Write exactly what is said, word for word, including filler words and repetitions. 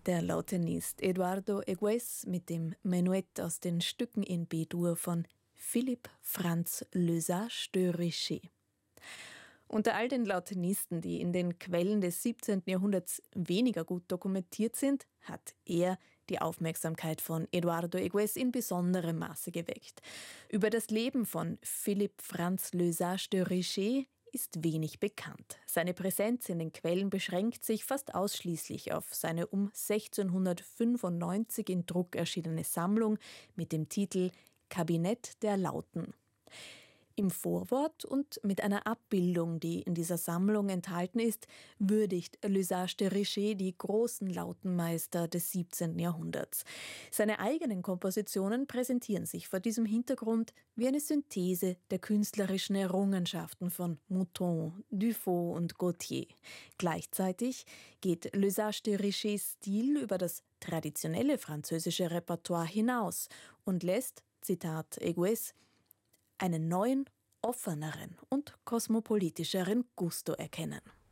Der Lautenist Eduardo Egues mit dem Menuett aus den Stücken in B-Dur von Philippe Franz Lesage de Richet. Unter all den Lautenisten, die in den Quellen des siebzehnten Jahrhunderts weniger gut dokumentiert sind, hat er die Aufmerksamkeit von Eduardo Egues in besonderem Maße geweckt. Über das Leben von Philippe Franz Lesage de Richet ist wenig bekannt. Seine Präsenz in den Quellen beschränkt sich fast ausschließlich auf seine um sechzehnhundertfünfundneunzig in Druck erschienene Sammlung mit dem Titel Kabinett der Lauten. Im Vorwort und mit einer Abbildung, die in dieser Sammlung enthalten ist, würdigt Lesage de Richet die großen Lautenmeister des siebzehnten Jahrhunderts. Seine eigenen Kompositionen präsentieren sich vor diesem Hintergrund wie eine Synthese der künstlerischen Errungenschaften von Mouton, Dufaux und Gautier. Gleichzeitig geht Lesage de Richets Stil über das traditionelle französische Repertoire hinaus und lässt, Zitat Egues, einen neuen, offeneren und kosmopolitischeren Gusto erkennen.